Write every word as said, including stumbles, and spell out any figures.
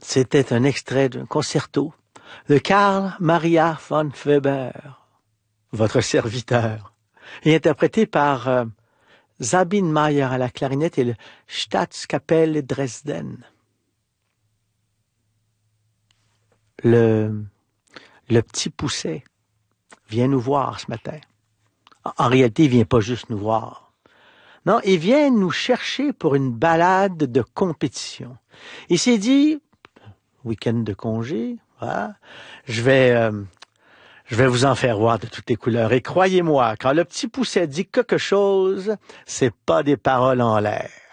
C'était un extrait d'un concerto de Carl Maria von Weber, votre serviteur, et interprété par euh, Sabine Meyer à la clarinette et le Staatskapelle Dresden. Le, le petit Pousset vient nous voir ce matin. En réalité, il vient pas juste nous voir. Non, il vient nous chercher pour une balade de compétition. Il s'est dit, week-end de congé, voilà, je vais, euh, je vais vous en faire voir de toutes les couleurs. Et croyez-moi, quand le petit Pousset dit quelque chose, c'est pas des paroles en l'air.